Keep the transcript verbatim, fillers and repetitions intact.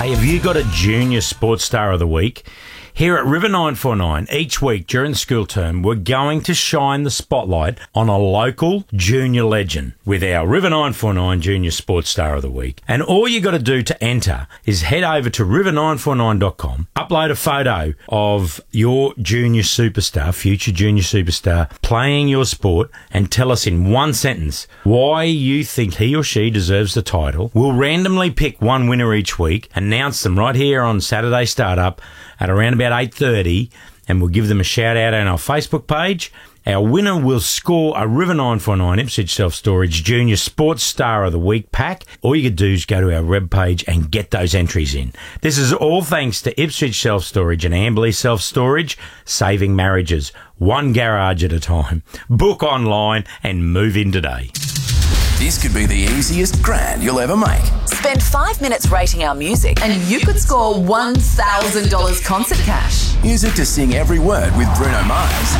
Hey, have you got a junior sports star of the week? Here at River nine four nine, each week during the school term, we're going to shine the spotlight on a local junior legend with our River nine four nine Junior Sports Star of the Week. And all you got to do to enter is head over to river nine four nine dot com, upload a photo of your junior superstar, future junior superstar, playing your sport, and tell us in one sentence why you think he or she deserves the title. We'll randomly pick one winner each week, announce them right here on Saturday Startup at around about eight thirty, and we'll give them a shout out on our Facebook page. Our winner will score a River nine four nine Ipswich Self-Storage Junior Sports Star of the Week pack. All you can do is go to our web page and get those entries in. This is all thanks to Ipswich Self-Storage and Amberley Self-Storage, saving marriages one garage at a time. Book online and move in today. This could be the easiest grand you'll ever make. Spend five minutes rating our music and you could score one thousand dollars concert cash. Use it to sing every word with Bruno Mars.